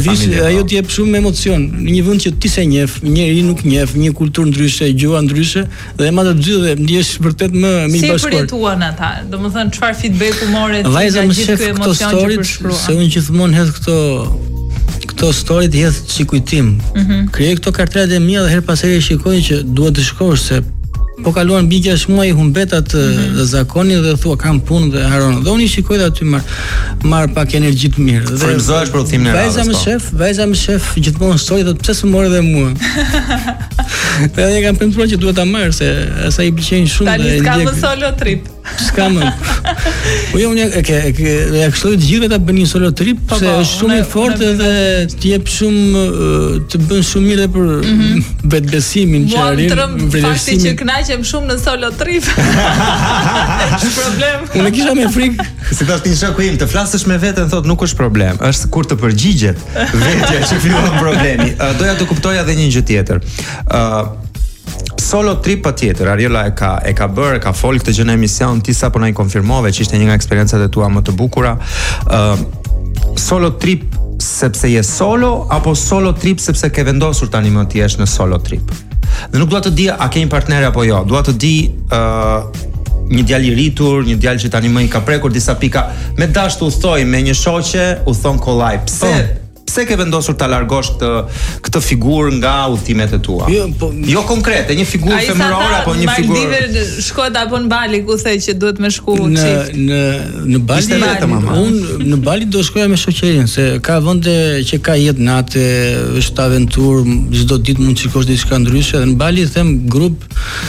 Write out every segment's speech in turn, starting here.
familje. Ajo të jep shumë emocion. Në një vend që ti se njeh, njëri nuk njeh, një kulturë ndryshe, gjua ndryshe dhe më të dy dhe ndihesh vërtet më i bashkuar. Si përjetuan ata? Domethënë çfarë feedbacku morët nga gjithë ky emocion që përshkruan? Se unë gjithmonë hedh këto story të hedh si kujtim. Krijoj këto kartela e mia dhe her pas here shikoj që duhet të shkosh se po kaluan mbi 6 muaj humbetat zakonin dhe thua kam punë dhe haron. Dhe unë i shikoj dhe aty marr pak energji të mirë. Dhe frymëzohesh për udhimin e radhës. Vajza më shef gjithmonë story thotë pse s'u morë dhe mua. Dhe ai kam pensuar që duhet ta marr se asaj i pëlqejnë shumë. Tani s'ka më solo trip. S'ka më. Po jo unë ja këshilloj të gjithëve ta bëni një solo trip se është shumë i fortë dhe të jep shumë të bën shumë mirë për vetbesimin që arrin. Fakti që kënaqem shumë në solo trip. Është problem. Unë kisha me frikë. Si thashë një shoku im, të flasësh me veten thotë nuk është problem, është kur të përgjigjet vetja që fillon problemi. Doja të kuptoja edhe një gjë tjetër. Solo trip patjetër, Ariola e ka bërë, ka folë këtë gjë në emision, ti sapo na i konfirmove që ishte një nga eksperiencat e tua më të bukura. Solo trip sepse je solo apo solo trip sepse ke vendosur tani më të jesh në solo trip? Dhe nuk dua të di a ke një partner apo jo. Dua të di një djalë i rritur, një djalë që tani më i ka prekur disa pika. Me dash të udhtoj me një shoqe, u thon kollaj. Pse ke vendosur ta largosh këtë figurë nga udhëtimet e tua? Jo konkrete, një figurë femërore apo një figurë. Maldive shkot apo në Bali ku the që duhet me shku çift. Në Bali unë në Bali do shkoja me shoqërinë se ka vende që ka jetë natë, është aventurë, çdo ditë mund të shikosh diçka ndryshe dhe në Bali them grup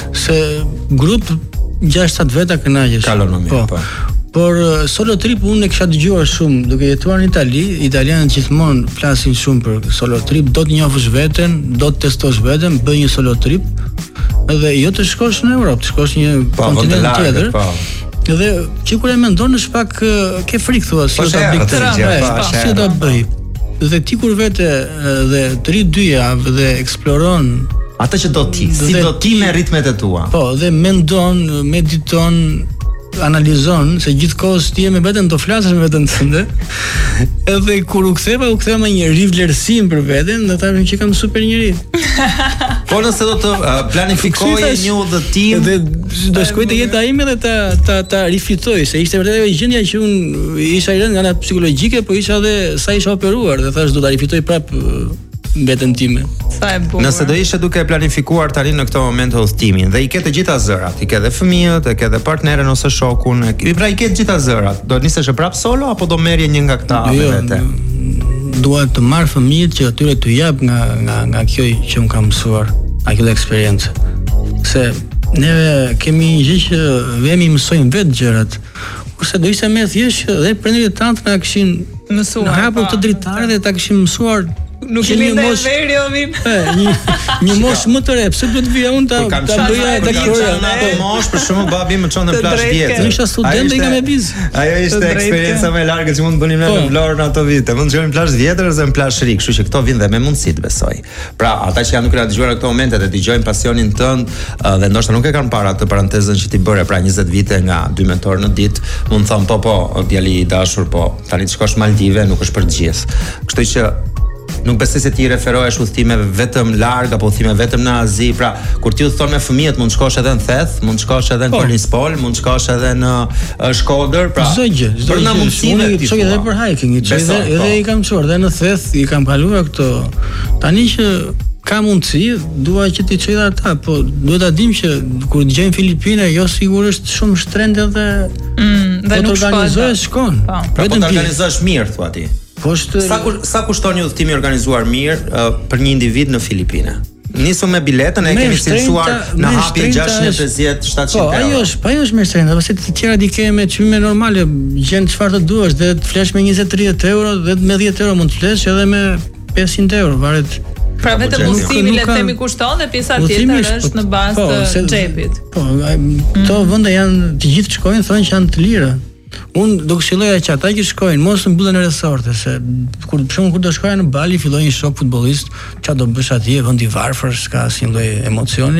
6-7 veta kënaqesh. Kalonomi, po. Por solo trip unë e kisha dëgjuar shumë duke jetuar në Itali, italianët gjithmonë flasin shumë për solo trip, do të njohësh veten, do të testosh veten, bëj një solo trip, edhe jo të shkosh në Europë, të shkosh një kontinent tjetër. Edhe që kur e mendon është pak ke frikë thua si do ta bëj. Dhe ti kur vete dhe të ri 2 javë dhe eksploron atë që do ti, si do ti me ritmet e tua. Po, dhe mendon, mediton, analizon se gjithkohës ti je me veten do flasësh me veten tënde. Edhe kur u ktheva me një rivlerësim për veten, do të thashë që kam super njerëz. Po nëse do të planifikoje një udhëtim dhe do shkoj te jeta ime dhe ta rifitoj, se ishte vërtet ajo gjendja që unë isha i rënë nga ana psikologjike, po isha edhe sa isha operuar dhe thash do ta rifitoj prap veten time. Sa e bukur. Nëse do ishe duke planifikuar tani në këtë moment të udhëtimin dhe i ke të gjitha zërat, i ke dhe fëmijët, i ke dhe partneren ose shokun, pra i ke të gjitha zërat, do nisesh prap solo apo do merrje një nga këta me vete? Dua të marr fëmijët që atyre t'u jap nga kjo që un kam mësuar, nga kjo eksperiencë. Se neve kemi një gjë që vemi mësojmë vetë gjërat. Kurse do ishte më thjesht dhe prindërit tanë na kishin mësuar. Na hapur të dritare dhe ta kishin mësuar. Nuk kemi veri o vim. Një mosh më të re, pse duhet vija unë ta bëja ta kërja ato mosh, për shembull babi më çon në plazh vjetë. Isha student dhe nga me biz. Ajo ishte eksperienca më e largë që mund të bënim ne në Vlorë në ato vite. Mund të shkojmë në plazh vjetër ose në plazh rik, kështu që këto vinë dhe me mundësi të besoj. Pra, ata që janë nuk kanë dëgjuar këto momente dhe dëgjojnë pasionin tënd dhe ndoshta nuk e kanë para atë parantezën që ti bëre pra 20 vite nga 2 mentor në ditë, mund të thon po, djali i dashur, po, tani të shkosh Maldive nuk është për të gjithë. Kështu që nuk besoj se ti referohesh udhëtimeve vetëm larg apo udhëtime vetëm në Azi, pra kur ti udhton me fëmijët mund të shkosh edhe në Theth, mund të shkosh edhe në Kornispol, mund të shkosh edhe në Shkodër, pra. Për na mundësive ti shkoj edhe për hiking, edhe i kam çuar edhe në Theth, i kam kaluar këto. Tani që ka mundësi, dua që ti çoj ata, po duhet ta dim që kur dëgjojmë Filipine, jo sigurisht shumë shtrenjtë dhe nuk shkon. Pra po të organizosh mirë thua ti. Po sa kushton një udhëtim i organizuar mirë për një individ në Filipine? Nisu me biletën e kemi cilësuar në hapje 650 700 euro. Po ajo është më shtrenjtë, pasi të tjera di ke me çmime normale, gjen çfarë të duash, dhe të flesh me 20-30 euro, dhe me 10 euro mund të flesh edhe me 500 euro, varet. Pra vetëm udhëtimi le të themi kushton dhe pjesa tjetër është në bazë të xhepit. Po, këto vende janë të gjithë shkojnë, thonë që janë të lira. Unë do këshilloja që ata që shkojnë mos të mbyllen në resorte, se kur do shkoja në Bali, filloj një shok futbollist, çfarë do bësh atje, vend i varfër, s'ka asnjë lloj emocioni.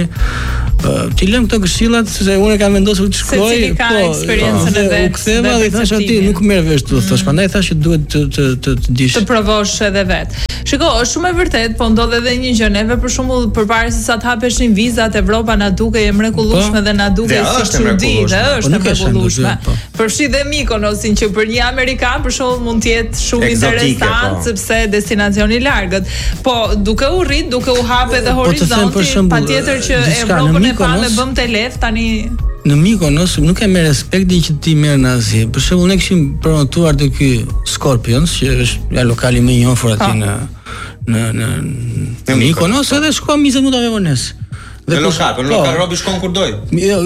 Ti lëm këto këshillat se unë kam vendosur të shkoj, eksperiencën e vet. U ktheva dhe thash atij, nuk merr vesh të thosh, prandaj thash që duhet të dish. Të provosh edhe vet. Shiko, është shumë e vërtet, po ndodh edhe një gjë, neve për shembull përpara se sa të hapeshin vizat, Evropa na dukej e mrekullueshme dhe na dukej si çudi, dhe është e mrekullueshme. Përfshi dhe Mykonosin që për një amerikan për shembull mund të jetë shumë interesant sepse destinacion i largët. Po duke u rrit, duke u hap edhe horizonti, patjetër që Evropën e pa me bëm te lef tani. Në Mykonos nuk e merr respektin që ti merr në Azi. Për shembull ne kishim pronotuar te ky Scorpions, që është lokali më i njohur aty në Mykonos, edhe shkojmë 20 minuta me vonesë. Në lokal Robi shkon kur doj. Jo,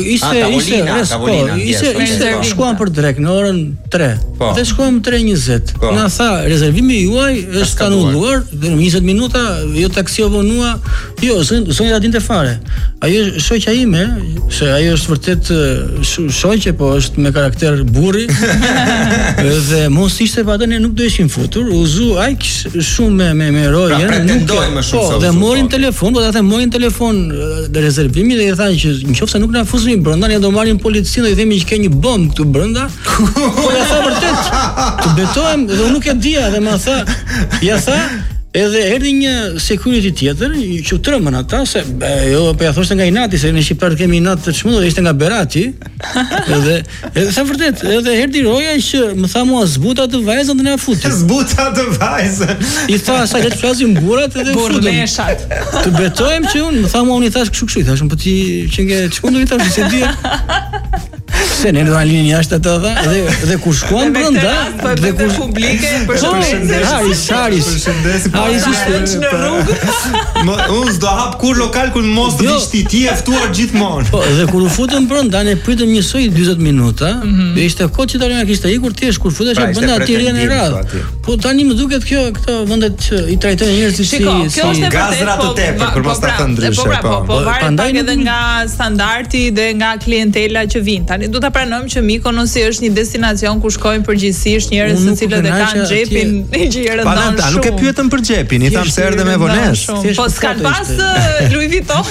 ishte shkuam për drek në orën 3. Dhe shkojmë 3:20. Na tha, rezervimi juaj është anulluar, dhe në 20 minuta jo taksi vonua. Jo, zonja dinte fare. Ajo shoqja ime, se ajo është vërtet shoqe, po është me karakter burri. Dhe mos ishte pa atë ne nuk do ishim futur. U zu aq shumë me rojen, dhe morin telefon, po ata morin telefon dhe rezervimi dhe i thanë që nëse nuk na fuzin brenda ne do marrim policinë dhe i themi që ka një bombë këtu brenda. Po ja tha vërtet. Të betohem dhe unë nuk e dija dhe ma tha, ja tha, edhe erdhi një security tjetër, që trëmën ata se jo po ja thoshte nga inati se ne shqiptar kemi inat të çmull, ishte nga Berati. Edhe sa vërtet, edhe erdhi roja që më tha mua zbuta të vajzën dhe na futi. Zbuta të vajzën. I tha sa le të flasim burrat edhe burmeshat. Të betohem që unë, më tha mua unë i thash kështu, i thashëm po ti që nge çmundur i thash se di. Se ne do alinin jashtë ato dha dhe kur shkuam brenda dhe kur publike përshëndesim Haris në rrugë. Unë s'do hap kur lokal ku mos të vish ti e ftuar gjithmonë. Po dhe kur u futëm brenda ne pritëm njësoj 40 minuta dhe ishte kohë që tani kishte ikur ti kur futesh brenda aty rjen e radh. Po tani më duket këto vendet që i trajtojnë njerëzit si gazra të tepër kur mos ta thënë ndryshe. Po varet edhe nga standardi dhe nga klientela që vin. Tani do ta pranojmë që Mykonosi është një destinacion ku shkojnë përgjithsisht njerëz të cilët e kanë xhepin që i rëndon shumë. Nuk e pyetëm për xhepin, i tham se erdhe me vonesë. Po s'kan pas Louis Vuitton.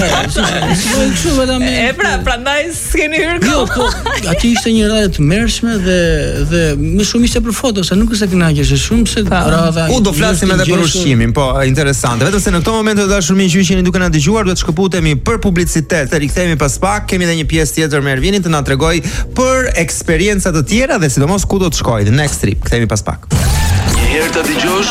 Prandaj s'keni hyrë. Jo, po aty ishte një radhë të mërshme dhe më shumë ishte për foto, se nuk është se kënaqesh shumë se radha. U do flasim edhe për ushqimin, po interesante. Vetëm se në këtë moment të dashur miq që jeni duke na dëgjuar, duhet të shkëputemi për publicitet. Rikthehemi pas pak, kemi edhe një pjesë tjetër me Ervinin të na tregoj për eksperienca të tjera dhe sidomos ku do të shkojë. Next trip. Kthehemi pas pak. Një herë ta dëgjosh,